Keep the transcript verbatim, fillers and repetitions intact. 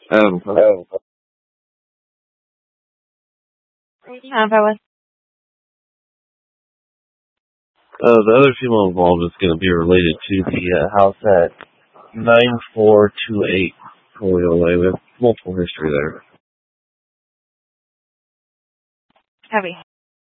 Um, Oh. Um, I was uh, the other female involved is going to be related to the uh, house at nine four two eight Colonial Way with multiple history there. heavy.